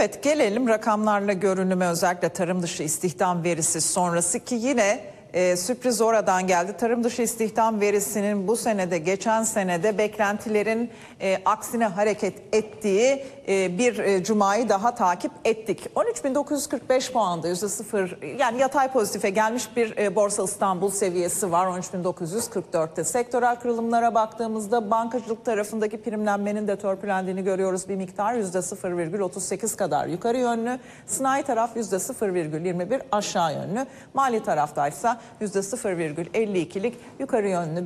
Evet, gelelim rakamlarla görünüme, özellikle tarım dışı istihdam verisi sonrası ki yine sürpriz oradan geldi. Tarım dışı istihdam verisinin bu senede geçen senede beklentilerin aksine hareket ettiği bir cumayı daha takip ettik. 13.945 puanda %0, yani yatay pozitife gelmiş bir Borsa İstanbul seviyesi var 13.944'te. Sektörel kırılımlara baktığımızda bankacılık tarafındaki primlenmenin de törpülendiğini görüyoruz bir miktar, %0,38 kadar yukarı yönlü. Sanayi taraf %0,21 aşağı yönlü. Mali taraftaysa %0,52'lik yukarı yönlü